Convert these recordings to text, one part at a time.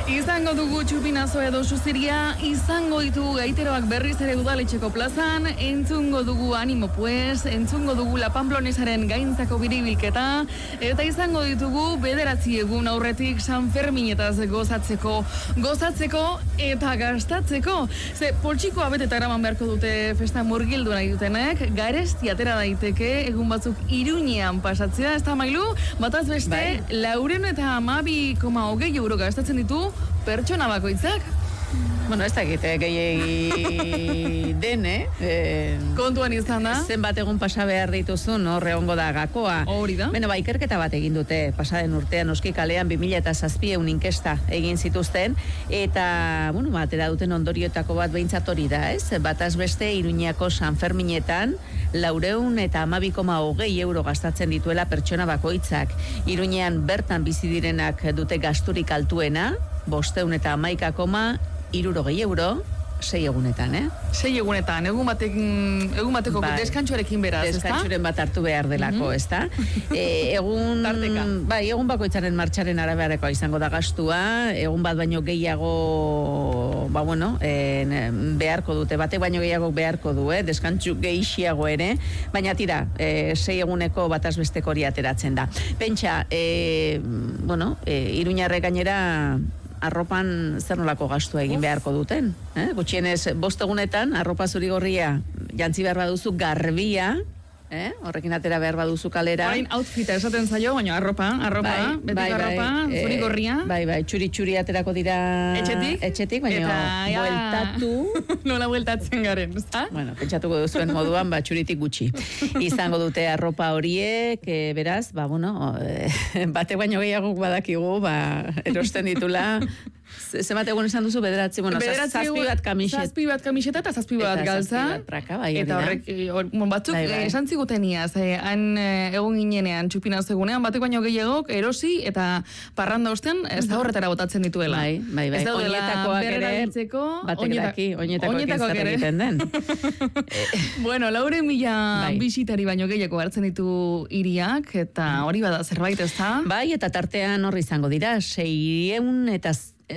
Izango dugu txupinazo edo suziria, izango ditugu gaiteroak berriz ere udaletxeko plazan, entzungo dugu Animo Pues, entzungo dugu La Pamplonesaren gaintzako biribilketa, eta izango ditugu 9 egun aurretik San Ferminetaz gozatzeko eta gastatzeko. Ze poltsikoa beteta eraman beharko dute festa murgildu nahi dutenek, garesti atera daiteke egun batzuk Iruñean pasatzea, ez da Mailu, bataz beste, 412,20 euro gastatzen ditu pertsona bakoitzak. Bueno, ez dakit, gehiegi den, kontuan izan da. Zenbat egun pasa behar dituzun, hor egongo da gakoa. Hori da. Beno, ikerketa bat egin dute, pasaden urtean, oski kalean 2007 inkesta egin zituzten, eta, atera duten ondorioetako bat behintzat hori da, ez? Bataz beste, Iruñako San Ferminetan, 412,20 euro gastatzen dituela pertsona bakoitzak. Iruñean bertan bizi direnak dute gasturik altuena, 511,60 euro, 6 egunetan, 6 egunetan, egun bateko deskantxoarekin beraz, ezta? Deskantxoren bat hartu behar delako, ezta? Egun bakoitzaren martxaren arabearekoa izango da gastua, egun bat baino gehiago, beharko dute, batek baino gehiago beharko du, deskantxu gehiago ere, baina tira, 6 eguneko bataz besteko hori ateratzen da. Pentsa, Iruñarrek gainera, arropan zer nolako gastua egin beharko duten. Gutxienez, 5 egunetan, arropa zuri-gorria jantzi behar baduzu garbia, horrekin atera behar baduzu kalera. Orain outfita esaten zaio, baina arropa, betiko arropa, zuri-gorria. Bai, txuri aterako dira etxetik, baina bueltatu. Nola bueltatzen garen, ezta? Bueno, pentsatuko duzuen moduan, txuritik gutxi. Izango dute arropa horiek, beraz, batek baino gehiago badakigu, erosten ditula. Zenbat egun esan duzu, 9, zazpi bat kamiseta eta zazpi bat galtza. Eta horrek, batzuk esan ziguteniaz, han egon ginenean, txupinaz egunean, batek baino gehiagok erosi eta parranda osten, ez da horretara botatzen dituela. Bai. Ez daudela berrerabiltzeko, oinetakoak ere. Bueno, 400,000 bisitari baino gehiago hartzen ditu hiriak, eta hori bada zerbait, ez da? Bai, eta tartean horri izango dira, 600 eta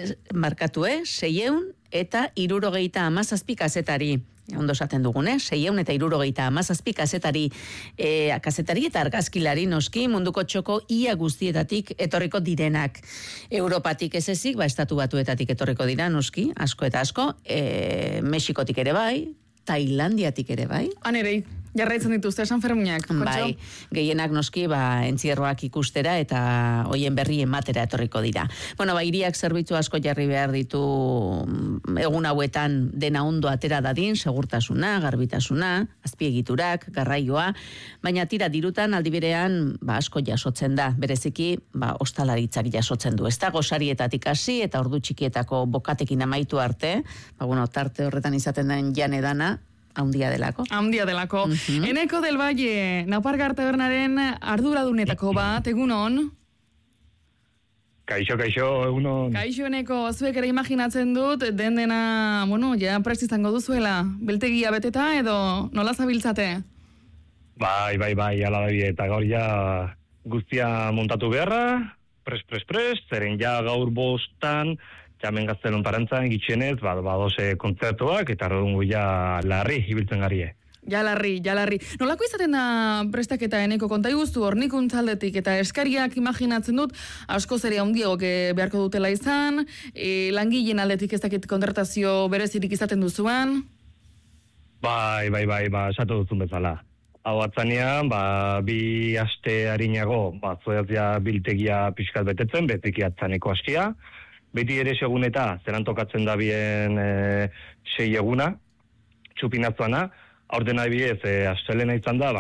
600 eta 317 kazetari. Ondo esaten dugune, 600 eta 317 kazetari eta argazkilari noski munduko txoko ia guztietatik etorriko direnak. Europatik ez ezik, estatu batuetatik etorriko dira noski, asko eta asko, Mexikotik ere bai, Tailandiatik ere bai. Anerei, jarraitzen dituzte San Ferminak, kontxo? Bai, gehienak noski, entzierroak ikustera eta hoien berri ematera etorriko dira. Hiriak zerbitzu asko jarri behar ditu egun hauetan dena ondo atera dadin, segurtasuna, garbitasuna, azpiegiturak, garraioa, baina tira dirutan aldiberean asko jasotzen da, bereziki ostalaritzak jasotzen du. Ez da gosarietatik hasi eta ordu txikietako bokatekin amaitu arte, tarte horretan izaten den jane dana, Haundia delako. Eneko del Valle, Napargar Tabernaren arduradunetako bat, egunon? Kaixo, egunon. Kaixo, Eneko, zuek ere imaginatzen dut, dena, ja prest izango duzuela, beltegia beteta edo nola zabiltzate? Bai, ala da eta gaur ja guztia montatu beharra, prest, zeren ja gaur 5 Jamen Gaztelon parantzan gitxenez, badoze kontzertuak, eta rodungu ja larri ibiltzen garie. Ja larri. Nolako izaten da prestaketa, Eneko, konta iguztu hornikuntzaldetik eta eskariak imaginatzen dut, asko zere handiagok beharko dutela izan, langileen aldetik ez dakit kontratazio berezirik izaten duzuan? Bai, esatu duzun bezala. Hau atzanean, 2 aste harinago, zoeazia biltegia pixkat betetzen, beteki atzaneko askia, beti ere segun eta zeran tokatzen da bien 6 eguna, txupinazuana, aurten adibidez, astelena izan da,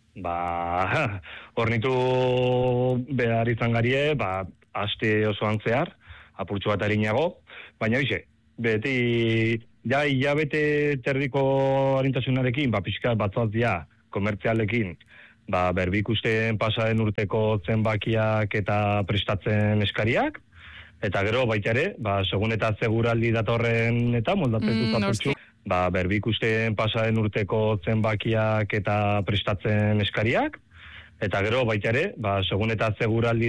hornitu behar izan garie, aste osoan zehar, apurtxo bat harinago, baina beti, hilabete terdiko harintasunarekin, pixkat batzuazia komertzialekin, berbikusten pasaden urteko zenbakiak eta prestatzen eskariak, eta gero baita ere, segun eta seguraldi datorren eta moldatzen dut apurtxu, berbikusten pasaden urteko zenbakiak eta prestatzen eskariak, eta gero baita ere, segun eta seguraldi